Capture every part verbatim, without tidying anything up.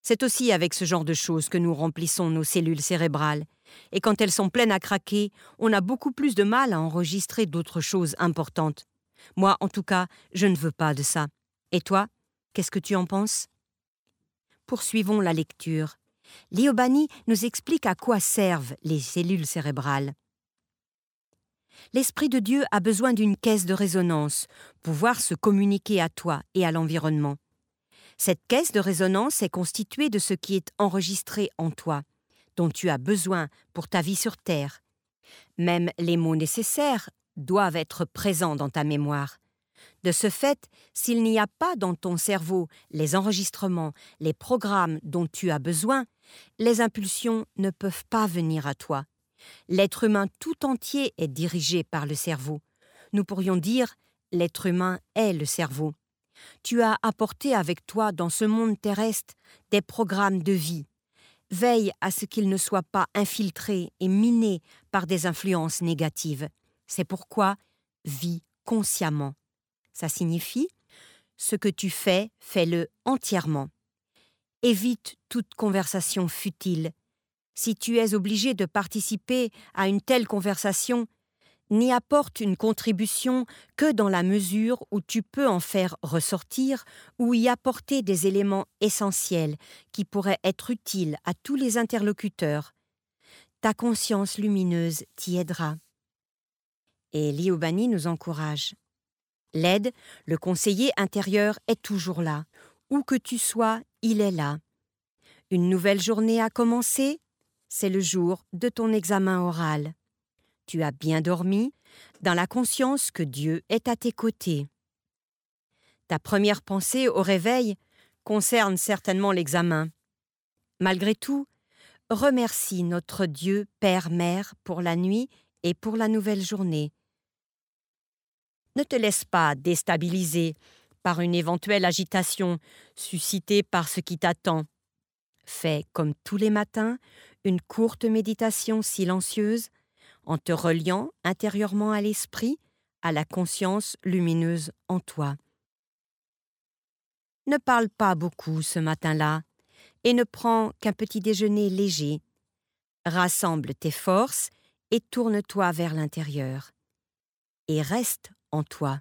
C'est aussi avec ce genre de choses que nous remplissons nos cellules cérébrales. Et quand elles sont pleines à craquer, on a beaucoup plus de mal à enregistrer d'autres choses importantes. Moi, en tout cas, je ne veux pas de ça. Et toi, qu'est-ce que tu en penses? Poursuivons la lecture. Liobani nous explique à quoi servent les cellules cérébrales. L'Esprit de Dieu a besoin d'une caisse de résonance pour pouvoir se communiquer à toi et à l'environnement. Cette caisse de résonance est constituée de ce qui est enregistré en toi, dont tu as besoin pour ta vie sur Terre. Même les mots nécessaires doivent être présents dans ta mémoire. De ce fait, s'il n'y a pas dans ton cerveau les enregistrements, les programmes dont tu as besoin, les impulsions ne peuvent pas venir à toi. L'être humain tout entier est dirigé par le cerveau. Nous pourrions dire « l'être humain est le cerveau ». Tu as apporté avec toi dans ce monde terrestre des programmes de vie. Veille à ce qu'ils ne soient pas infiltrés et minés par des influences négatives. C'est pourquoi vis consciemment. Ça signifie « ce que tu fais, fais-le entièrement ». Évite toute conversation futile. Si tu es obligé de participer à une telle conversation, n'y apporte une contribution que dans la mesure où tu peux en faire ressortir ou y apporter des éléments essentiels qui pourraient être utiles à tous les interlocuteurs. Ta conscience lumineuse t'y aidera. Et Liobani nous encourage. L'aide, le conseiller intérieur est toujours là. Où que tu sois, il est là. Une nouvelle journée a commencé, c'est le jour de ton examen oral. Tu as bien dormi, dans la conscience que Dieu est à tes côtés. Ta première pensée au réveil concerne certainement l'examen. Malgré tout, remercie notre Dieu Père-Mère pour la nuit et pour la nouvelle journée. Ne te laisse pas déstabiliser par une éventuelle agitation suscitée par ce qui t'attend. Fais, comme tous les matins, une courte méditation silencieuse en te reliant intérieurement à l'esprit, à la conscience lumineuse en toi. Ne parle pas beaucoup ce matin-là et ne prends qu'un petit déjeuner léger. Rassemble tes forces et tourne-toi vers l'intérieur. Et reste en toi.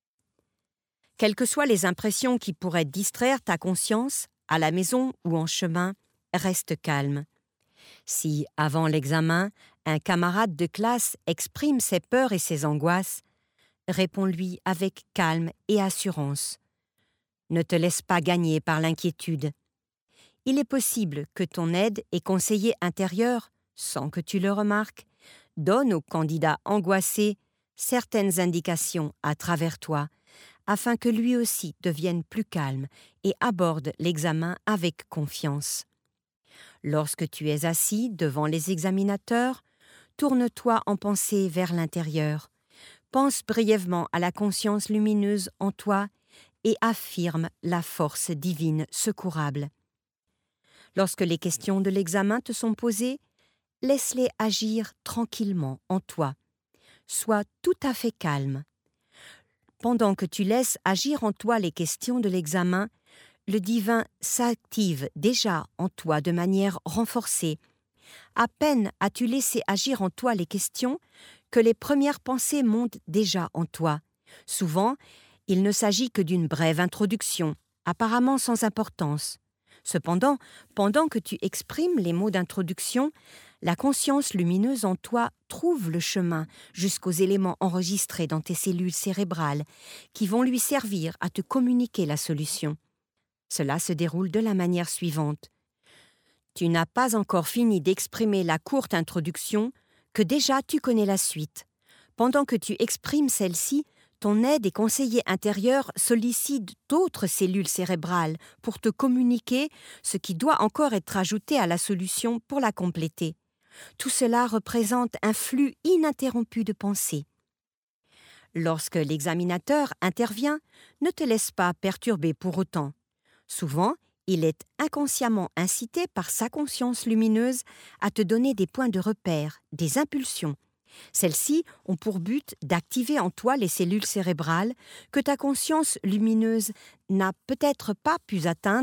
Quelles que soient les impressions qui pourraient distraire ta conscience, à la maison ou en chemin, reste calme. Si, avant l'examen, un camarade de classe exprime ses peurs et ses angoisses, réponds-lui avec calme et assurance. Ne te laisse pas gagner par l'inquiétude. Il est possible que ton aide et conseiller intérieur, sans que tu le remarques, donne au candidat angoissé certaines indications à travers toi, afin que lui aussi devienne plus calme et aborde l'examen avec confiance. Lorsque tu es assis devant les examinateurs, tourne-toi en pensée vers l'intérieur. Pense brièvement à la conscience lumineuse en toi et affirme la force divine secourable. Lorsque les questions de l'examen te sont posées, laisse-les agir tranquillement en toi. Sois tout à fait calme. Pendant que tu laisses agir en toi les questions de l'examen, le divin s'active déjà en toi de manière renforcée. À peine as-tu laissé agir en toi les questions que les premières pensées montent déjà en toi. Souvent, il ne s'agit que d'une brève introduction, apparemment sans importance. Cependant, pendant que tu exprimes les mots d'introduction, la conscience lumineuse en toi trouve le chemin jusqu'aux éléments enregistrés dans tes cellules cérébrales qui vont lui servir à te communiquer la solution. Cela se déroule de la manière suivante. Tu n'as pas encore fini d'exprimer la courte introduction que déjà tu connais la suite. Pendant que tu exprimes celle-ci, ton aide et conseiller intérieur sollicite d'autres cellules cérébrales pour te communiquer ce qui doit encore être ajouté à la solution pour la compléter. Tout cela représente un flux ininterrompu de pensées. Lorsque l'examinateur intervient, ne te laisse pas perturber pour autant. Souvent, il est inconsciemment incité par sa conscience lumineuse à te donner des points de repère, des impulsions. Celles-ci ont pour but d'activer en toi les cellules cérébrales que ta conscience lumineuse n'a peut-être pas pu atteindre